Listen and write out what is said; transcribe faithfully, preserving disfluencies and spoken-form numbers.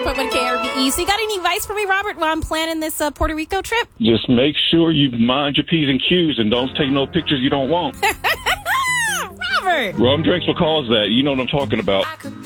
Management with K R B E. So you got any advice for me, Robert, while I'm planning this uh, Puerto Rico trip? Just make sure you mind your P's and Q's and don't take no pictures you don't want. Robert! Rum drinks will cause that. You know what I'm talking about.